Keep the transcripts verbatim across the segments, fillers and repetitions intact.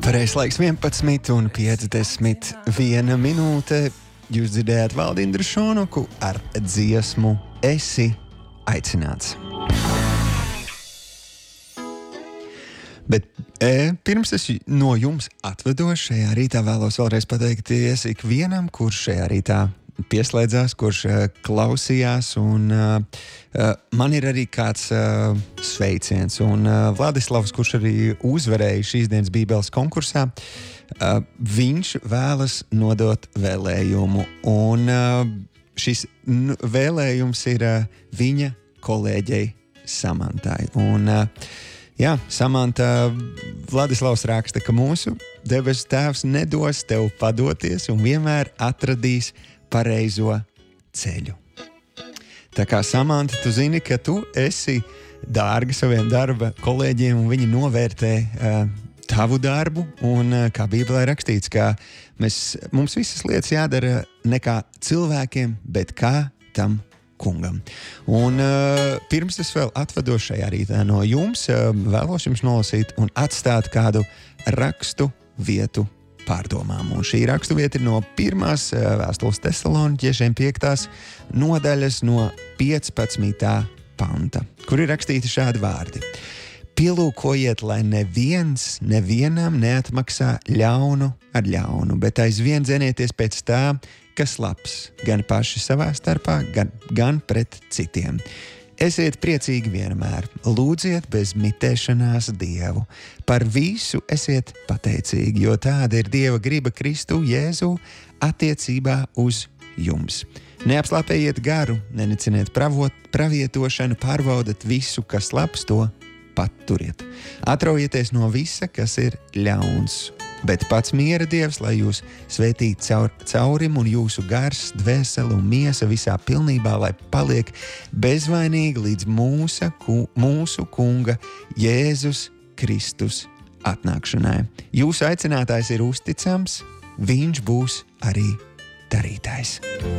Pareizais laiks vienpadsmit un piecdesmit viena minūte. Jūs dzirdējāt Valdindru Šonuku ar dziesmu Esi aicināts. Bet e, pirms es no jums atvedos šajā rītā, vēlos vēlreiz pateikties ikvienam, kurš šajā rītā pieslēdzās, kurš uh, klausījās, un uh, uh, man ir arī kāds uh, sveiciens, un uh, Vladislavs, kurš arī uzvarēja šīs dienas Bībeles konkursā, uh, viņš vēlas nodot vēlējumu, un uh, šis n- vēlējums ir uh, viņa kolēģei Samantai, un uh, jā, Samanta, Vladislavs raksta, ka mūsu debesu tēvs nedos tev padoties un vienmēr atradīs pareizo ceļu. Tā kā Samanta, tu zini, ka tu esi dārga saviem darba kolēģiem un viņi novērtē uh, tavu darbu, un uh, kā Bībelē rakstīts, ka mēs, mums visas lietas jādara ne kā cilvēkiem, bet kā tam kungam. Un uh, pirms es vēl atvados šajā rītā no jums, uh, vēlos jums nolasīt un atstāt kādu rakstu vietu pārdomām. Un šī rakstuvieta ir no pirmās uh, vēstules Tesaloniķiešiem piektās nodaļas no piecpadsmitā panta, kur ir rakstīti šādi vārdi. Pielūkojiet, lai neviens nevienam neatmaksā ļaunu ar ļaunu, bet aizvien dzenieties pēc tā, kas labs, gan paši savā starpā, gan, gan pret citiem. Esiet priecīgi vienmēr, lūdziet bez mitēšanās Dievu. Par visu esiet pateicīgi, jo tāda ir Dieva griba Kristu Jēzu attiecībā uz jums. Neapslāpējiet garu, neniciniet pravot, pravietošanu, pārbaudat visu, kas labs, to paturiet. Atraujieties no visa, kas ir ļauns, bet pats miera Dievs, lai jūs svētītu caur, caurim un jūsu gars, dvēseli un miesa visā pilnībā, lai paliek bezvainīgi līdz mūsa, ku, mūsu kunga Jēzus Kristus atnākšanai. Jūsu aicinātājs ir uzticams, viņš būs arī darītājs.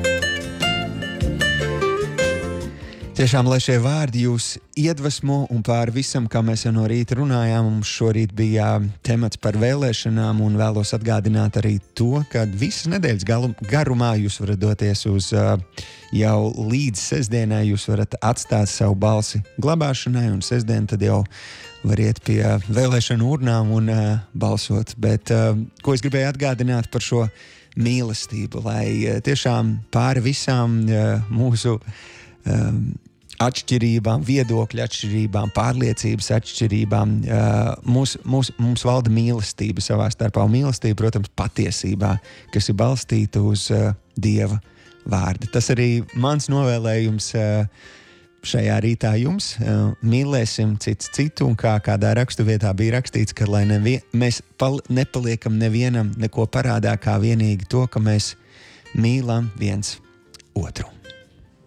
Tiešām, lai šie vārdi jūs iedvesmo un pār visam, kā mēs jau no rīta runājām, mums šorīt bija temats par vēlēšanām, un vēlos atgādināt arī to, ka visas nedēļas galu, garumā jūs varat doties uz uh, jau līdz sestdienai, jūs varat atstāt savu balsi glabāšanai, un sestdien tad jau var iet pie vēlēšanu urnām un uh, balsot. Bet uh, ko es gribēju atgādināt par šo mīlestību, lai uh, tiešām pāri visām uh, mūsu Um, atšķirībām, viedokļu atšķirībām, pārliecības atšķirībām. Uh, mūs, mūs, mums valda mīlestība savā starpā, un mīlestība, protams, patiesībā, kas ir balstīta uz uh, Dieva vārdu. Tas arī mans novēlējums uh, šajā rītā jums. Uh, mīlēsim cits citu, un kā kādā rakstuvietā bija rakstīts, ka lai nevien, mēs pal, nepaliekam nevienam neko parādā, kā vienīgi to, ka mēs mīlam viens otru.